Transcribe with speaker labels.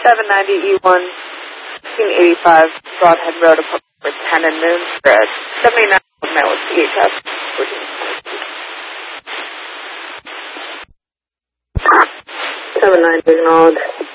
Speaker 1: 790 E1, 1685 Broadhead Road, approximately 10 and noon for a 79 mail with CHS. 79 acknowledged.